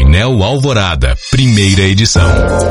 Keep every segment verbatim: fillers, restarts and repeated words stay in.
Painel Alvorada, primeira edição.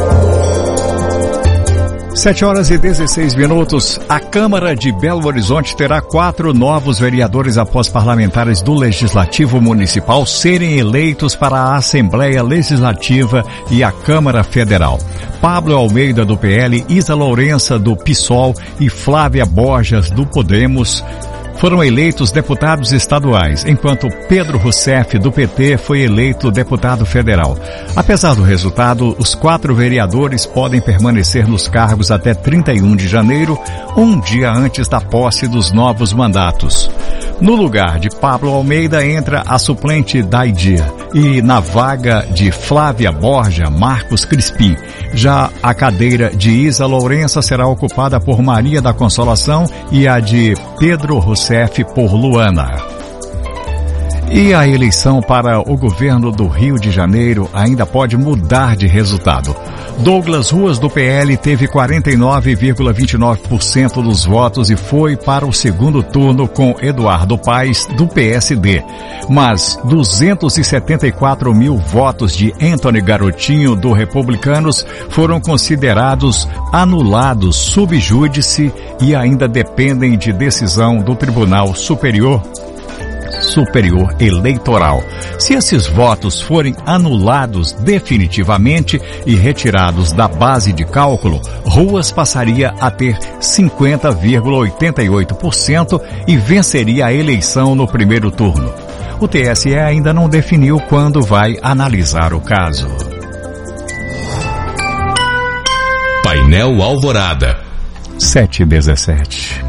Sete horas e dezesseis minutos. A Câmara de Belo Horizonte terá quatro novos vereadores após parlamentares do Legislativo Municipal serem eleitos para a Assembleia Legislativa e a Câmara Federal. Pablo Almeida, do P L, Isa Lourença, do PSOL e Flávia Borges, do Podemos, foram eleitos deputados estaduais, enquanto Pedro Rousseff, do P T, foi eleito deputado federal. Apesar do resultado, os quatro vereadores podem permanecer nos cargos até trinta e um de janeiro, um dia antes da posse dos novos mandatos. No lugar de Pablo Almeida entra a suplente Daidia e na vaga de Flávia Borja, Marcos Crispim. Já a cadeira de Isa Lourença será ocupada por Maria da Consolação e a de Pedro Rousseff por Luana. E a eleição para o governo do Rio de Janeiro ainda pode mudar de resultado. Douglas Ruas, do P L, teve quarenta e nove vírgula vinte e nove por cento dos votos e foi para o segundo turno com Eduardo Paes, do P S D. Mas duzentos e setenta e quatro mil votos de Antony Garotinho, do Republicanos, foram considerados anulados sub júdice e ainda dependem de decisão do Tribunal Superior Superior Eleitoral. Se esses votos forem anulados definitivamente e retirados da base de cálculo, Ruas passaria a ter cinquenta vírgula oitenta e oito por cento e venceria a eleição no primeiro turno. O T S E ainda não definiu quando vai analisar o caso. Painel Alvorada. sete e dezessete.